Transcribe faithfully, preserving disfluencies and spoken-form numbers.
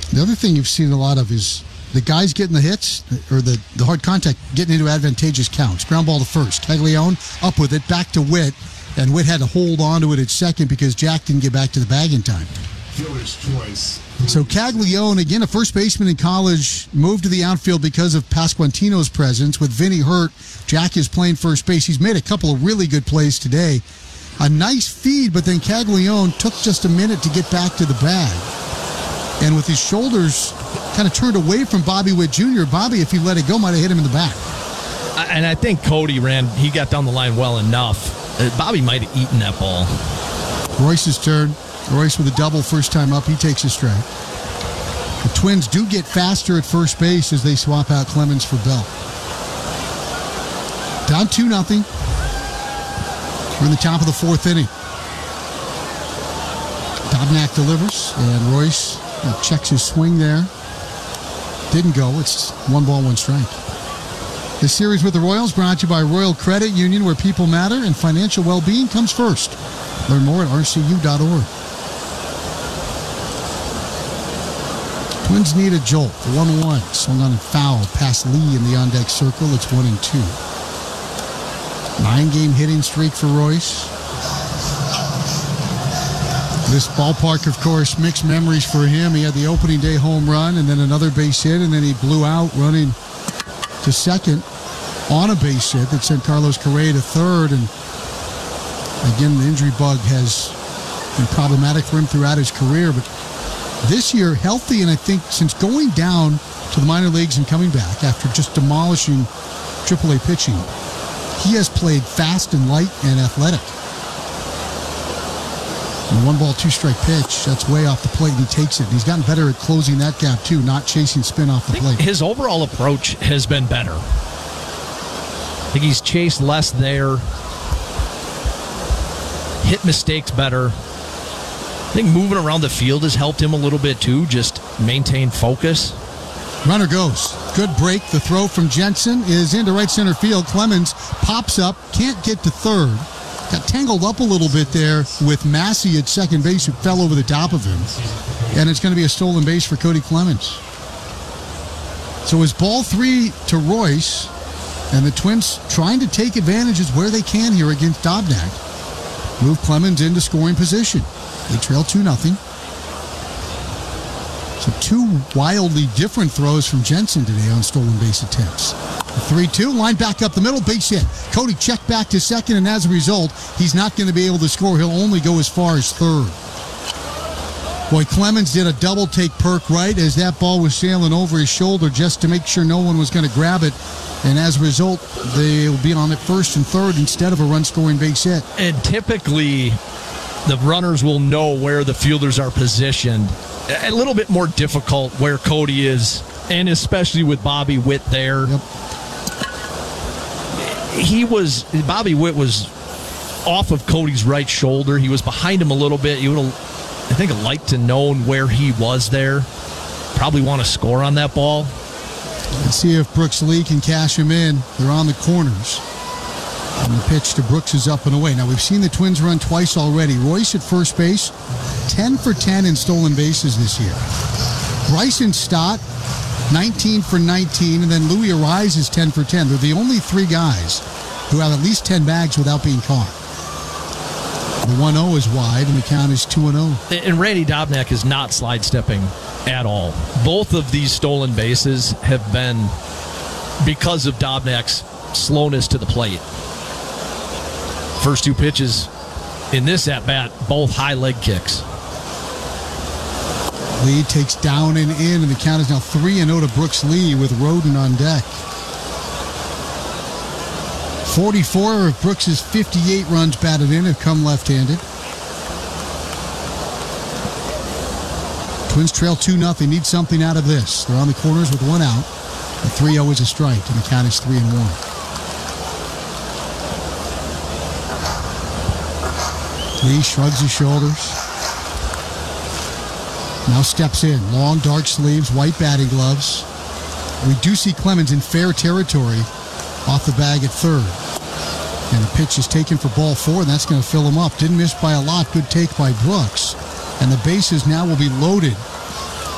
The other thing you've seen a lot of is the guys getting the hits, or the, the hard contact, getting into advantageous counts. Ground ball to first. Caglione up with it, back to Witt, and Witt had to hold on to it at second because Jack didn't get back to the bag in time. Fielder's choice. So Caglione, again, a first baseman in college, moved to the outfield because of Pasquantino's presence. With Vinny hurt, Jack is playing first base. He's made a couple of really good plays today. A nice feed, but then Caglione took just a minute to get back to the bag. And with his shoulders kind of turned away from Bobby Witt Junior, Bobby, if he let it go, might have hit him in the back. And I think Cody ran, he got down the line well enough. Bobby might have eaten that ball. Royce's turn. Royce with a double first time up. He takes a strike. The Twins do get faster at first base as they swap out Clemens for Bell. Down two nothing. We're in the top of the fourth inning. Dobnak delivers, and Royce uh, checks his swing there. Didn't go. It's one ball, one strike. This series with the Royals brought to you by Royal Credit Union, where people matter and financial well-being comes first. Learn more at R C U dot org. Twins need a jolt. The one one. Swung on and foul past Lee in the on-deck circle. It's one and two. Nine-game hitting streak for Royce. This ballpark, of course, mixed memories for him. He had the opening day home run and then another base hit, and then he blew out running to second on a base hit that sent Carlos Correa to third. And again, the injury bug has been problematic for him throughout his career. But this year, healthy, and I think since going down to the minor leagues and coming back after just demolishing triple A pitching, he has played fast and light and athletic. And one ball, two strike pitch, that's way off the plate, and he takes it. And he's gotten better at closing that gap, too, not chasing spin off the plate. His overall approach has been better. I think he's chased less there, hit mistakes better. I think moving around the field has helped him a little bit, too, just maintain focus. Runner goes. Good break. The throw from Jensen is into right center field. Clemens pops up, can't get to third. Got tangled up a little bit there with Massey at second base, who fell over the top of him. And it's going to be a stolen base for Cody Clemens. So it's ball three to Royce, and the Twins trying to take advantages where they can here against Dobnak. Move Clemens into scoring position. They trail two nothing. So two wildly different throws from Jensen today on stolen base attempts. three two, line back up the middle, base hit. Cody checked back to second, and as a result, he's not going to be able to score. He'll only go as far as third. Boy, Clemens did a double take perk right as that ball was sailing over his shoulder just to make sure no one was going to grab it. And as a result, they'll be on at first and third instead of a run-scoring base hit. And typically, the runners will know where the fielders are positioned. A little bit more difficult where Cody is, and especially with Bobby Witt there. Yep. He was, Bobby Witt was off of Cody's right shoulder. He was behind him a little bit. You would have, I think, liked to know where he was there. Probably want to score on that ball. Let's see if Brooks Lee can cash him in. They're on the corners. And the pitch to Brooks is up and away. Now, we've seen the Twins run twice already. Royce at first base, ten for ten in stolen bases this year. Bryson Stott, nineteen for nineteen, and then Louis Arise is ten for ten. They're the only three guys who have at least ten bags without being caught. The one oh is wide, and the count is two and oh. And Randy Dobnak is not slide stepping at all. Both of these stolen bases have been because of Dobnak's slowness to the plate. First two pitches in this at-bat, both high leg kicks. Lee takes down and in, and the count is now three and oh to Brooks Lee with Roden on deck. forty-four of Brooks's fifty-eight runs batted in have come left-handed. Twins trail two nothing. Need something out of this. They're on the corners with one out. The three oh is a strike, and the count is three and one. Lee shrugs his shoulders. Now steps in. Long, dark sleeves, white batting gloves. We do see Clemens in fair territory off the bag at third. And the pitch is taken for ball four, and that's going to fill him up. Didn't miss by a lot. Good take by Brooks. And the bases now will be loaded